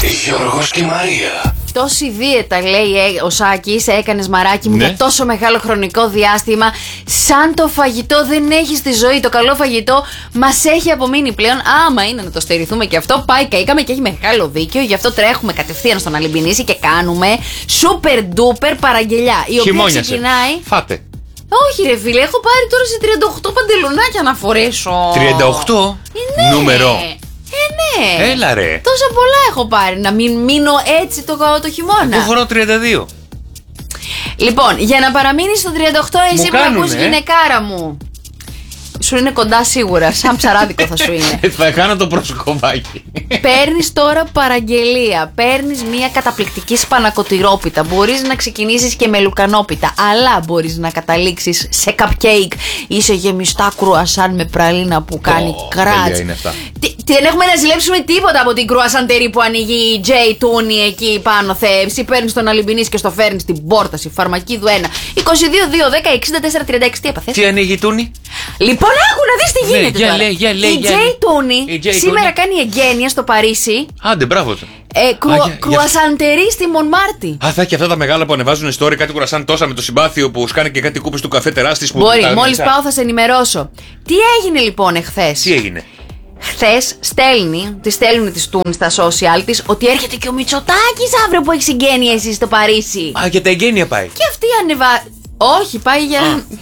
Γιώργος και Μαρία. Τόση δίαιτα, λέει ο Σάκης, έκανες μαράκι μου, Ναι. για τόσο μεγάλο χρονικό διάστημα. Σαν το φαγητό δεν έχει στη ζωή. Το καλό φαγητό μας έχει απομείνει πλέον. Άμα είναι να το στερηθούμε και αυτό, πάει καήκαμε και έχει μεγάλο δίκιο. Γι' αυτό τρέχουμε κατευθείαν στον Αλυμπινίση και κάνουμε super duper παραγγελιά. Η οποία ξεκινάει. Φάτε. Όχι, ρε φίλε, έχω πάρει τώρα σε 38 παντελονάκια να φορέσω. 38 Ναι. νούμερο. Ναι. Έλα ρε. Τόσα πολλά έχω πάρει. Να μην μείνω έτσι το χειμώνα. Εγώ φοράω 32. Λοιπόν, για να παραμείνεις στο 38, εσύ που ακούς γυναικάρα μου. Σου είναι κοντά σίγουρα, σαν ψαράδικο θα σου είναι. Θα κάνω το προσκοβάκι. Παίρνεις τώρα παραγγελία. Παίρνεις μια καταπληκτική σπανακοτηρόπιτα. Μπορείς να ξεκινήσεις και με λουκανόπιτα. Αλλά μπορείς να καταλήξεις σε cupcake ή σε γεμιστά κρουασάν με πραλίνα που κάνει κράτς. Τέλεια είναι αυτά. Δεν έχουμε να ζηλέψουμε τίποτα από την κρουασαντερή που ανοίγει η J. Tooney εκεί πάνω. Εσύ παίρνεις τον Αλυμπινίση και στο φέρνεις στην πόρτα σου. Φαρμακίδου 1. 22, 2, 10, 64, 36. Τι έπαθες? Τι ανοίγει η Tooney? Λοιπόν, άκου να δεις τι γίνεται τώρα. Η J. Tooney σήμερα κάνει εγγένεια στο Παρίσι. Άντε, μπράβο του. Κρουασαντερή στη Μονμάρτη. Α, θα έχει αυτά τα μεγάλα που ανεβάζουν story, κάτι κουρασάν τόσα με το συμπάθειο που σκάνε και κάτι κούπες του καφέ τεράστιες που. Μπορεί, μόλις πάω θα σε ενημερώσω. Τι έγινε λοιπόν εχθές? Τι έγινε? Χθες τη στέλνουν τη Tooney στα social της ότι έρχεται και ο Μητσοτάκης αύριο που έχει συγγένεια εσύ στο Παρίσι. Α, για τα εγγένεια πάει. Και αυτή Όχι, πάει για.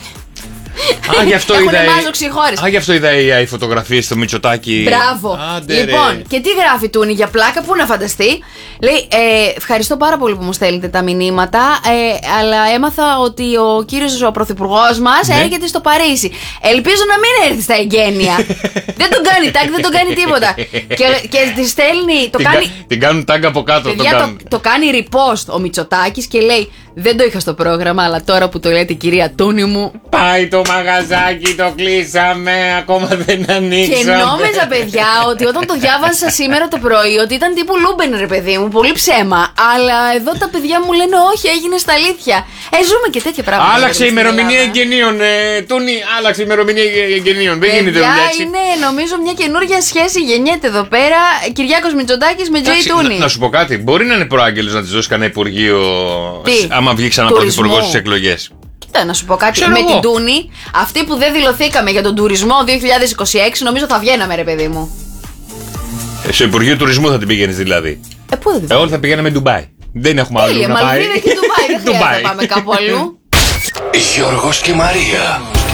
Γι' αυτό είδα. γι' αυτό είδα οι φωτογραφίες στο Μητσοτάκη. Μπράβο. Λοιπόν, και τι γράφει Tooney για πλάκα, πού να φανταστεί. Λέει, ευχαριστώ πάρα πολύ που μου στέλνετε τα μηνύματα, αλλά έμαθα ότι ο κύριος ο πρωθυπουργός μας έρχεται στο Παρίσι. Ελπίζω να μην έρθει στα εγγένεια. Δεν τον κάνει tag, δεν τον κάνει τίποτα. Και τη στέλνει. Την κάνουν tag από κάτω. Το κάνει repost ο Μητσοτάκης και λέει, δεν το είχα στο πρόγραμμα, αλλά τώρα που το λέτε, κυρία Tooney μου. Πάει το μαγαζάκι, το κλείσαμε, ακόμα δεν ανοίξαμε. Και νόμιζα, παιδιά, ότι όταν το διάβασα σήμερα το πρωί, ότι ήταν τύπου Λούμπεν, ρε παιδί μου, πολύ ψέμα. Αλλά εδώ τα παιδιά μου λένε όχι, έγινε στα αλήθεια. Ζούμε και τέτοια πράγματα. Άλλαξε η ημερομηνία εγγενείων, Tooney, άλλαξε η ημερομηνία εγγενείων. Δεν γίνεται δουλειά έτσι. Είναι, νομίζω, μια καινούργια σχέση γεννιέται εδώ πέρα. Κυριάκος Μητσοτάκης με J. Tooney. Να σου πω κάτι, μπορεί να είναι προάγγελος να τη δώσει κανένα υπουργείο. Άμα βγει ξανά πρωθυπουργός στις εκλογές. Κοίτα, να σου πω κάτι. Με την Tooney, αυτή που δεν δηλωθήκαμε για τον τουρισμό 2026, νομίζω θα βγαίναμε, ρε παιδί μου. Στο Υπουργείο Τουρισμού θα την πήγαινες δηλαδή? Πού θα την πήγαινε? Όλοι θα πηγαίναμε Ντουμπάι. Δεν έχουμε άλλο να πάει. Μαλδίβια και Ντουμπάι. Δεν χρειάζεται να πάμε κάπου αλλού. Γιώργος και Μαρία.